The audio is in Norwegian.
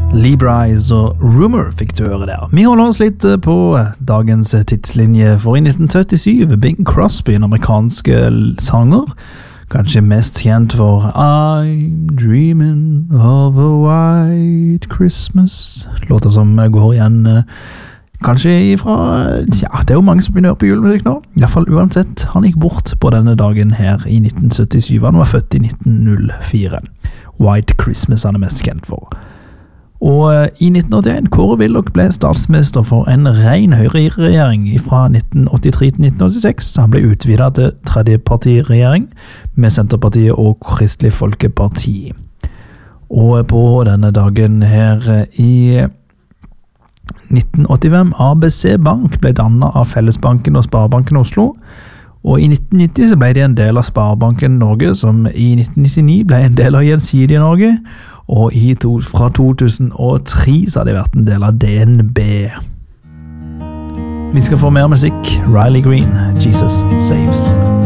Lee Brice og Rumor fikk du høre der. Vi holder oss litt på dagens tidslinje, for i 1977 Bing Crosby, en amerikanske sanger, kanskje mest kjent for I'm dreaming of a white Christmas, låter som går igjen kanskje ifra, ja, det er jo mange som begynner å høre på julemusikk nå, i hvert fall uansett. Han gikk bort på denne dagen her i 1977, han var født i 1904. White Christmas han er mest kjent for. Og i 1981, Kåre Willoch ble statsminister for en ren høyreregjering fra 1983 til 1986. Han ble utvidet til tredjepartiregjering med Senterpartiet og Kristelig Folkeparti. Og på denne dagen her i 1985, ABC Bank ble dannet av Fellesbanken og Sparebanken Oslo, og i 1990 så ble det en del av Sparebanken Norge, som i 1999 ble en del av Gjensidige Norge, og fra 2003 så har det vært en del av DNB. Vi skal få mer musikk. Riley Green, Jesus Saves.